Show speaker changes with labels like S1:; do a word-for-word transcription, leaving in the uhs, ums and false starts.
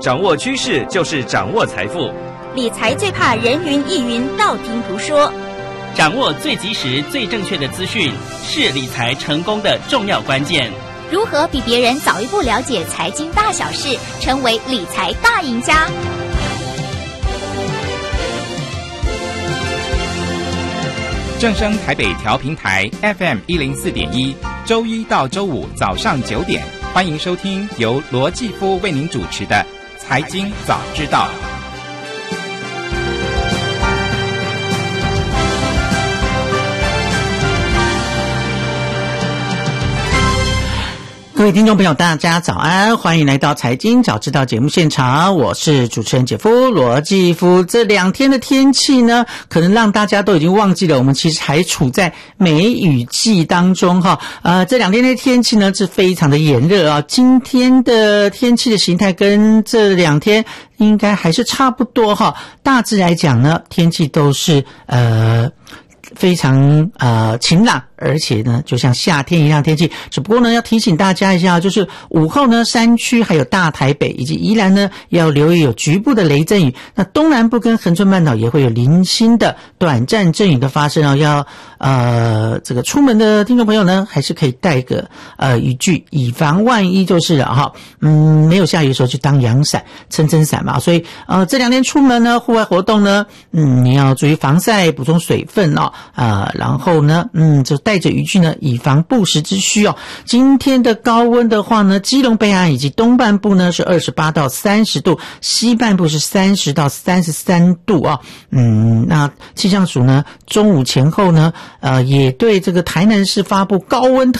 S1: 掌握趋势就是掌握财富。
S2: 理财最怕人云亦云，道听途说。
S3: 掌握最及时、最正确的资讯，是理财成功的重要关键。
S4: 如何比别人早一步了解财经大小事，成为理财大赢家？
S5: 正声台北调频台 F M 一零四点一，周一到周五早上九点，欢迎收听由罗继夫为您主持的《财经早知道》。
S6: 各位听众朋友，大家早安，欢迎来到财经早知道节目现场，我是主持人姐夫罗继夫。这两天的天气呢，可能让大家都已经忘记了，我们其实还处在梅雨季当中哈。呃，这两天的天气呢是非常的炎热啊。今天的天气的形态跟这两天应该还是差不多哈。大致来讲呢，天气都是呃非常呃晴朗。而且呢，就像夏天一样天气，只不过呢，要提醒大家一下，就是午后呢，山区还有大台北以及宜兰呢，要留意有局部的雷阵雨。那东南部跟恒春半岛也会有零星的短暂阵雨的发生哦。要呃，这个出门的听众朋友呢，还是可以带个呃雨具，以防万一就是了哈。嗯，没有下雨的时候就当阳伞、撑撑伞嘛。所以呃，这两天出门呢，户外活动呢，嗯，你要注意防晒，补充水分哦。啊、呃，然后呢，嗯，就带带着雨具呢，以防不时之需哦。今天的高温的话呢，基隆北岸以及东半部呢是二十八到三十度，西半部是三十到三十三度啊、哦。嗯，那气象署呢，中午前后呢，呃，也对这个台南市发布高温